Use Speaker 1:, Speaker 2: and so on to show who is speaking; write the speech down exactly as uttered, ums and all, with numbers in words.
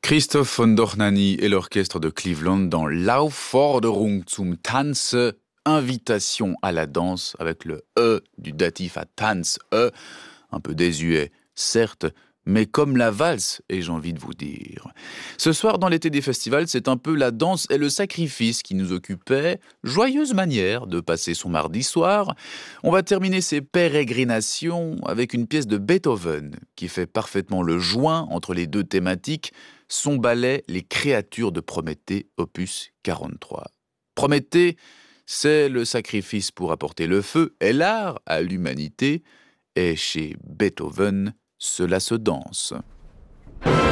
Speaker 1: Christoph von Dohnanyi et l'orchestre de Cleveland dans l'Aufforderung zum Tanze, invitation à la danse, avec le E du datif à Tanz, E, un peu désuet, certes, mais comme la valse, ai-je envie de vous dire. Ce soir, dans l'été des festivals, c'est un peu la danse et le sacrifice qui nous occupaient. Joyeuse manière de passer son mardi soir. On va terminer ces pérégrinations avec une pièce de Beethoven qui fait parfaitement le joint entre les deux thématiques, son ballet Les créatures de Prométhée, opus quarante-trois. Prométhée, c'est le sacrifice pour apporter le feu et l'art à l'humanité, et chez Beethoven, cela se danse.